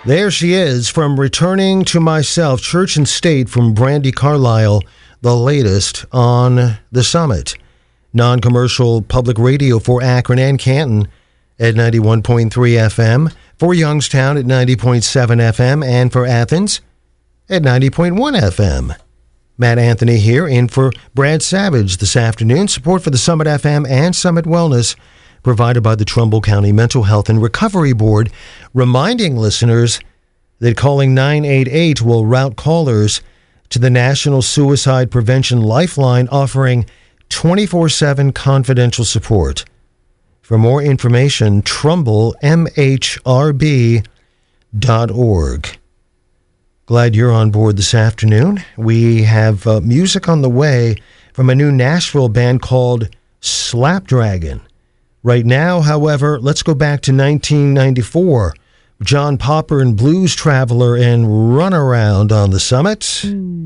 There she is, from Returning to Myself, Church and State, from Brandi Carlile, the latest on the summit. Non-commercial public radio for Akron and Canton at 91.3 FM, for Youngstown at 90.7 FM, and for Athens at 90.1 FM. Matt Anthony here, in for Brad Savage this afternoon. Support for the Summit FM and Summit Wellness provided by the Trumbull County Mental Health and Recovery Board, reminding listeners that calling 988 will route callers to the National Suicide Prevention Lifeline, offering 24/7 confidential support. For more information, TrumbleMHRB.org. Glad you're on board this afternoon. We have music on the way from a new Nashville band called Slapdragon. Right now, however, let's go back to 1994. John Popper and Blues Traveler and Runaround on the Summit.